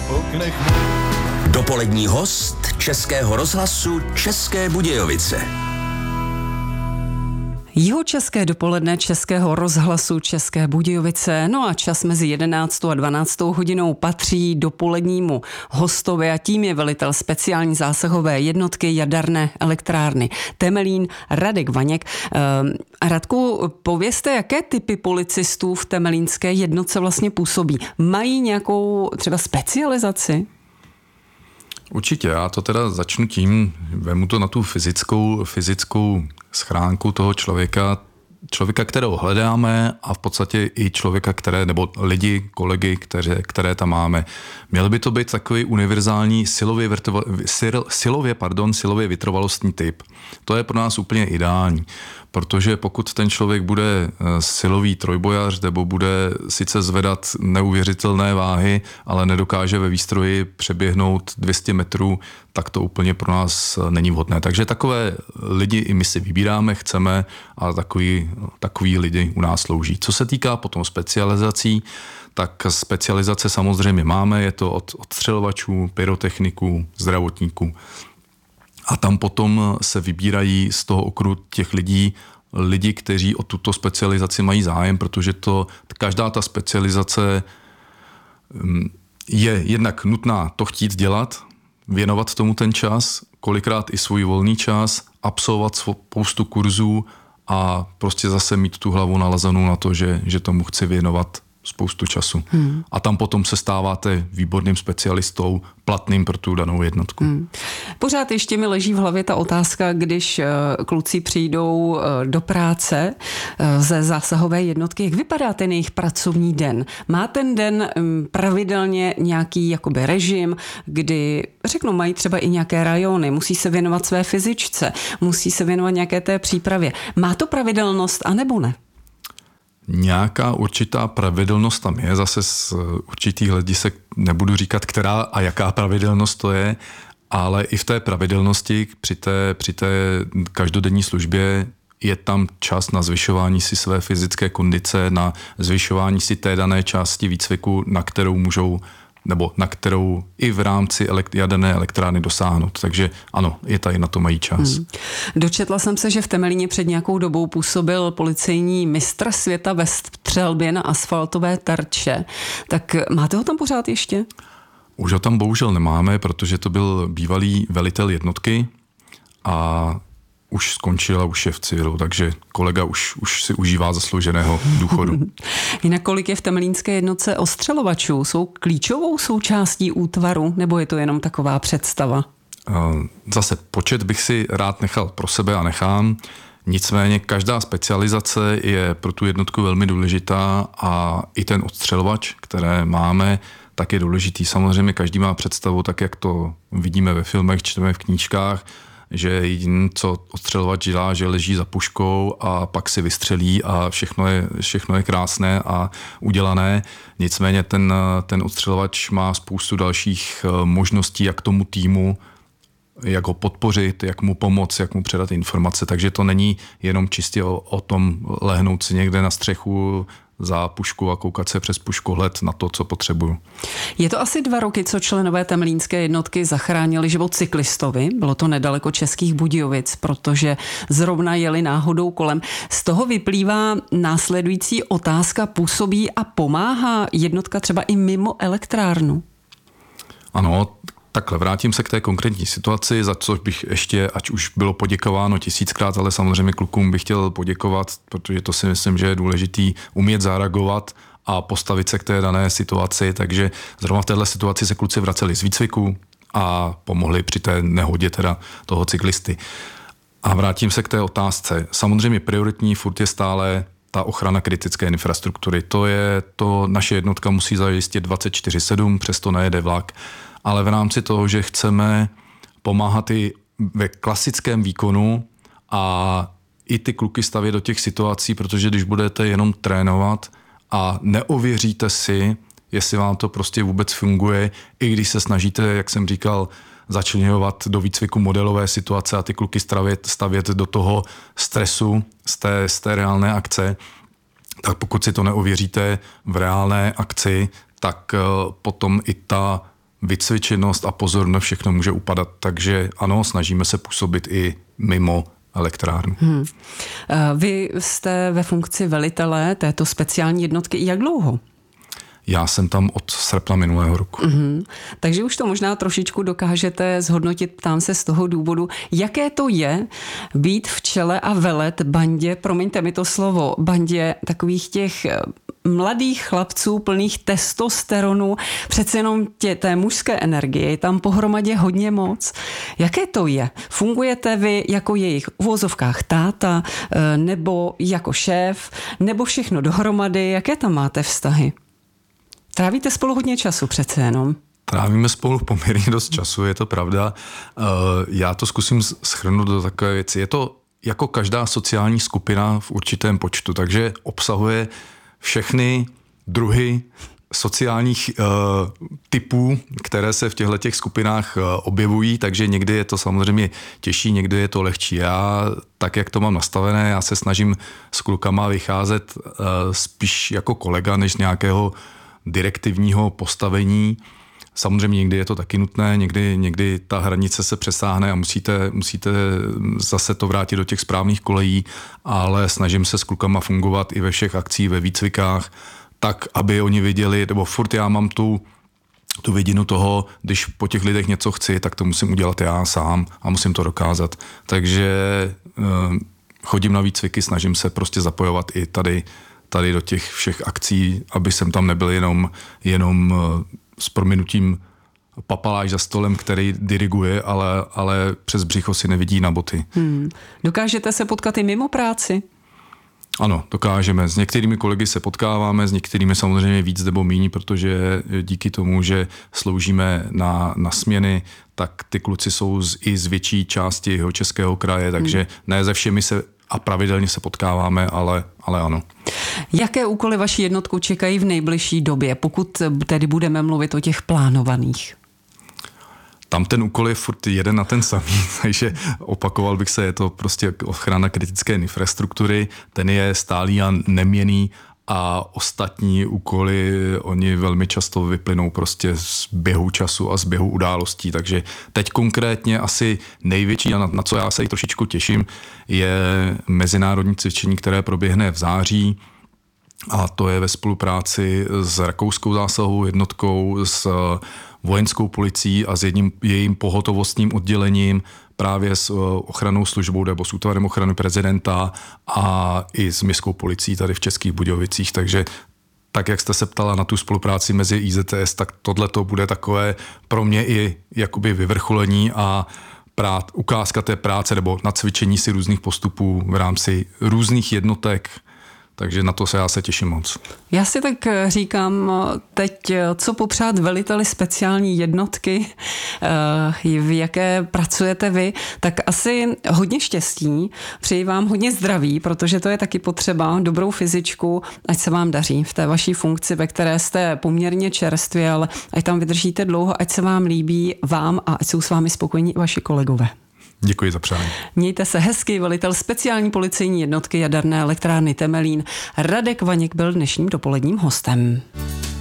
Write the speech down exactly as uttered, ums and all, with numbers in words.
oknech. Dopolední host Českého rozhlasu České Budějovice. Jihočeské dopoledne Českého rozhlasu České Budějovice. No a čas mezi jedenáctou a dvanáctou hodinou patří dopolednímu hostovi a tím je velitel speciální zásahové jednotky jaderné elektrárny Temelín Radek Vaněk. Radku, povězte, jaké typy policistů v temelínské jednotce vlastně působí? Mají nějakou třeba specializaci? Určitě, já to teda začnu tím, vemu to na tu fyzickou, fyzickou schránku toho člověka, člověka, kterého hledáme a v podstatě i člověka, které, nebo lidi, kolegy, které, které tam máme. Měl by to být takový univerzální silově, vrtova, sil, silově, pardon, silově vytrvalostní typ. To je pro nás úplně ideální, protože pokud ten člověk bude silový trojbojař nebo bude sice zvedat neuvěřitelné váhy, ale nedokáže ve výstroji přeběhnout dvě stě metrů, tak to úplně pro nás není vhodné. Takže takové lidi i my si vybíráme, chceme a takový, takový lidi u nás slouží. Co se týká potom specializací, tak specializace samozřejmě máme, je to od odstřelovačů, pyrotechniků, zdravotníků. A tam potom se vybírají z toho okruhu těch lidí, lidi, kteří o tuto specializaci mají zájem, protože to, každá ta specializace je jednak nutná to chtít dělat, věnovat tomu ten čas, kolikrát i svůj volný čas, absolvovat spoustu kurzů a prostě zase mít tu hlavu nalazenou na to, že, že tomu chci věnovat spoustu času. Hmm. A tam potom se stáváte výborným specialistou, platným pro tu danou jednotku. Hmm. Pořád ještě mi leží v hlavě ta otázka, když kluci přijdou do práce ze zásahové jednotky, jak vypadá ten jejich pracovní den? Má ten den pravidelně nějaký jakoby režim, kdy, řeknu, mají třeba i nějaké rajony, musí se věnovat své fyzičce, musí se věnovat nějaké té přípravě. Má to pravidelnost, anebo ne? Nějaká určitá pravidelnost tam je, zase z určitých hledisek nebudu říkat, která a jaká pravidelnost to je, ale i v té pravidelnosti při té, při té každodenní službě je tam čas na zvyšování si své fyzické kondice, na zvyšování si té dané části výcviku, na kterou můžou nebo na kterou i v rámci elekt- jaderné elektrárny dosáhnout. Takže ano, je tady na to mají čas. Hmm. Dočetla jsem se, že v Temelíně před nějakou dobou působil policejní mistr světa ve střelbě na asfaltové terče. Tak máte ho tam pořád ještě? Už ho tam bohužel nemáme, protože to byl bývalý velitel jednotky a už skončil a už je v civilu, takže kolega už, už si užívá zaslouženého důchodu. Jinak kolik je v temelínské jednotce ostřelovačů? Jsou klíčovou součástí útvaru, nebo je to jenom taková představa? Zase počet bych si rád nechal pro sebe a nechám. Nicméně každá specializace je pro tu jednotku velmi důležitá a i ten odstřelovač, které máme, tak je důležitý. Samozřejmě každý má představu, tak jak to vidíme ve filmech, čteme v knížkách, že jediné, co odstřelovač dělá, že leží za puškou a pak si vystřelí a všechno je, všechno je krásné a udělané. Nicméně ten, ten odstřelovač má spoustu dalších možností, jak tomu týmu, jak ho podpořit, jak mu pomoct, jak mu předat informace. Takže to není jenom čistě o, o tom lehnout si někde na střechu za pušku a koukat se přes puškohled na to, co potřebuju. Je to asi dva roky, co členové temelínské jednotky zachránili život cyklistovi. Bylo to nedaleko Českých Budějovic, protože zrovna jeli náhodou kolem. Z toho vyplývá následující otázka: působí a pomáhá jednotka třeba i mimo elektrárnu? Ano, takhle vrátím se k té konkrétní situaci, za což bych ještě, ať už bylo poděkováno tisíckrát, ale samozřejmě klukům bych chtěl poděkovat, protože to si myslím, že je důležitý umět zareagovat a postavit se k té dané situaci, takže zrovna v této situaci se kluci vraceli z výcviku a pomohli při té nehodě teda toho cyklisty. A vrátím se k té otázce. Samozřejmě prioritní furt je stále ta ochrana kritické infrastruktury. To je to, naše jednotka musí zajistit dvacet čtyři sedm, přesto nejede vlak, ale v rámci toho, že chceme pomáhat i ve klasickém výkonu a i ty kluky stavět do těch situací, protože když budete jenom trénovat a neověříte si, jestli vám to prostě vůbec funguje, i když se snažíte, jak jsem říkal, začleňovat do výcviku modelové situace a ty kluky stavět, stavět do toho stresu z té, z té reálné akce, tak pokud si to neověříte v reálné akci, tak potom i ta vycvičenost a pozornost, všechno může upadat. Takže ano, snažíme se působit i mimo elektrárnu. Hmm. Vy jste ve funkci velitele této speciální jednotky jak dlouho? Já jsem tam od srpna minulého roku. Mm-hmm. Takže už to možná trošičku dokážete zhodnotit, ptám se z toho důvodu, jaké to je být v čele a velet bandě, promiňte mi to slovo, bandě takových těch mladých chlapců plných testosteronu, přece jenom tě, té mužské energie, je tam pohromadě hodně moc. Jaké to je? Fungujete vy jako jejich v uvozovkách táta, nebo jako šéf, nebo všechno dohromady? Jaké tam máte vztahy? Trávíte spolu hodně času přece jenom. Trávíme spolu poměrně dost času, je to pravda. Já to zkusím shrnout do takové věci. Je to jako každá sociální skupina v určitém počtu, takže obsahuje všechny druhy sociálních uh, typů, které se v těchto těch skupinách uh, objevují, takže někdy je to samozřejmě těžší, někdy je to lehčí. Já, tak jak to mám nastavené, já se snažím s klukama vycházet uh, spíš jako kolega, než nějakého direktivního postavení. Samozřejmě někdy je to taky nutné, někdy, někdy ta hranice se přesáhne a musíte, musíte zase to vrátit do těch správných kolejí, ale snažím se s klukama fungovat i ve všech akcích, ve výcvikách, tak, aby oni viděli, nebo furt já mám tu, tu vidinu toho, když po těch lidech něco chci, tak to musím udělat já sám a musím to dokázat. Takže chodím na výcviky, snažím se prostě zapojovat i tady tady do těch všech akcí, aby jsem tam nebyl jenom, jenom s prominutím papaláš za stolem, který diriguje, ale, ale přes břicho si nevidí na boty. Hmm. Dokážete se potkat i mimo práci? Ano, dokážeme. S některými kolegy se potkáváme, s některými samozřejmě víc nebo míň, protože díky tomu, že sloužíme na, na směny, tak ty kluci jsou z, i z větší části jeho českého kraje, takže hmm. ne ze všemi se a pravidelně se potkáváme, ale, ale ano. Jaké úkoly vaši jednotku čekají v nejbližší době, pokud tedy budeme mluvit o těch plánovaných? Tam ten úkol je furt jeden na ten samý, takže opakoval bych se, je to prostě ochrana kritické infrastruktury, ten je stálý a neměnný a ostatní úkoly, oni velmi často vyplynou prostě z běhu času a z běhu událostí, takže teď konkrétně asi největší, a na, na co já se i trošičku těším, je mezinárodní cvičení, které proběhne v září, a to je ve spolupráci s rakouskou zásahovou jednotkou, s vojenskou policií a s jedním jejím pohotovostním oddělením, právě s ochrannou službou nebo s útvarem ochrany prezidenta a i s městskou policií tady v Českých Budějovicích. Takže tak, jak jste se ptala na tu spolupráci mezi I Z T S, tak tohle to bude takové pro mě i jakoby vyvrcholení a prát, ukázka té práce nebo nacvičení si různých postupů v rámci různých jednotek. Takže na to se já se těším moc. Já si tak říkám teď, co popřát veliteli speciální jednotky, v jaké pracujete vy, tak asi hodně štěstí, přeji vám hodně zdraví, protože to je taky potřeba, dobrou fyzičku, ať se vám daří v té vaší funkci, ve které jste poměrně čerstvý, ale ať tam vydržíte dlouho, ať se vám líbí vám a ať jsou s vámi spokojení i vaši kolegové. Děkuji za přání. Mějte se hezky, velitel speciální policejní jednotky jaderné elektrárny Temelín Radek Vaněk byl dnešním dopoledním hostem.